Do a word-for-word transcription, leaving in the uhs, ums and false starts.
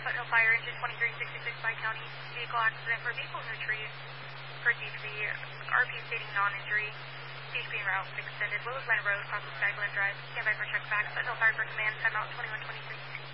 Foothill Fire Engine twenty-three sixty-six by County. Vehicle accident for vehicle in the trees. Per D P, R P stating non-injury. D P en route extended Willows Glen Road, across the Skyglen Drive. Stand by for check back. Foothill Fire for command, timeout twenty-one twenty-three.